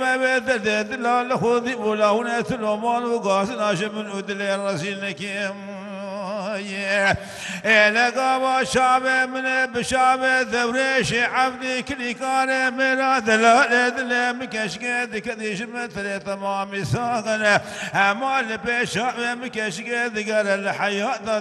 وبدد دلال خذي ولا هنا سلمان وقاسن من أدل رسولك لقى شعب من بشعب ذوريش عبدي كل كان مراد لا دلم كشكد كديش مثل تمام ساقنا أمال بشعب مكشكد قال الحياة